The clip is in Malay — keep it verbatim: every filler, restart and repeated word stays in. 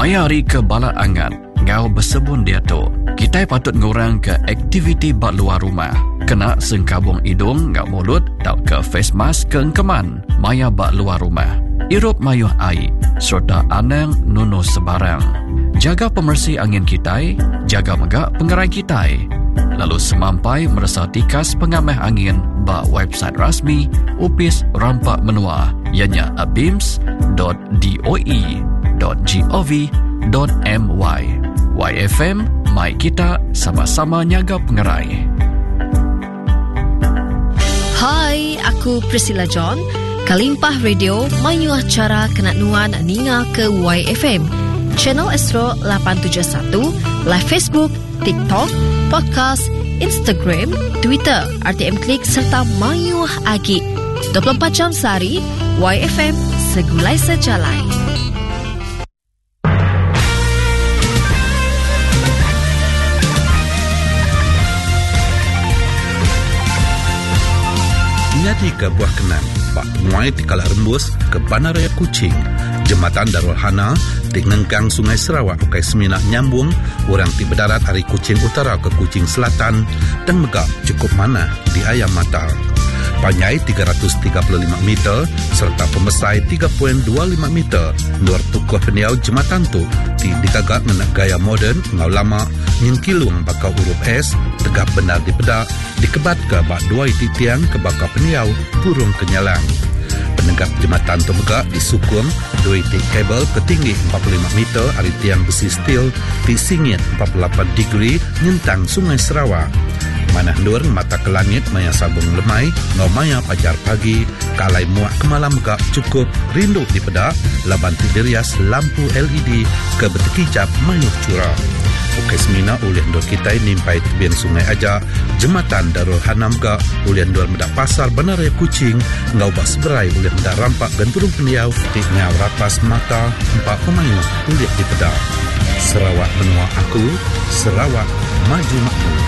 Mayari ke bala angat, ngau bersebun dia tu. Kita patut ngurang ke aktiviti bak luar rumah. Kena sengkabung hidung ngau mulut, tak ke face mask ke engkeman. Maya bak luar rumah. Irup mayuh air, serta anang nunuh sebarang. Jaga pemersih angin kita, jaga megak pengerai kita. Lalu semampai merasa tikas pengamah angin bak website rasmi Upis Rampak Menua, ianya abims dot doe dot gov dot my. Y F M, mai kita sama-sama nyaga pengerai. Hai, aku Priscilla John. Kalimpah Radio mayu acara kenat nuan ninga ke Y F M. Channel Astro lapan tujuh satu, live Facebook, TikTok, podcast, Instagram, Twitter, R T M Klik serta mayu agi. dua puluh empat jam sehari, Y F M segulai sejalai. Nyati ke buah kenang, Pak Muai di Kala Rembus ke Bandaraya Kuching, Jembatan Darul Hana di Ngengkang Sungai Sarawak ukai Seminah nyambung orang ti berdarat dari Kuching Utara ke Kuching Selatan dan megak cukup mana di Ayam Mata. Panjai tiga ratus tiga puluh lima meter serta pembesai tiga koma dua lima meter. Luar tukuh peniau jembatan tu di dikagak dengan gaya moden ngau lama nyengkilung bakau huruf S tegap benar di pedak dikebat ke bak dua iti tiang ke bakau peniau burung kenyalang. Penegak jembatan tu megak disukung dua iti kabel ketinggi empat puluh lima meter dari tiang besi steel di singit empat puluh lapan degree nyentang Sungai Sarawak. Manah nur mata ke langit maya sabung lemai ngau maya pajar pagi kalai muak kemalam megak cukup rindu di pedak laban tidirias lampu L E D ke betekijap mayuh curah. Ukai semina ulian dor kita nimpai tebian sungai aja jembatan Darul Hanam ga ulian dor medak pasar Bandaraya Kuching ngau bak seberai ulian medak rampak dan burung peniau di ngau rapas mata empat pemayu ulian di pedak. Sarawak menua aku, Sarawak maju makmur.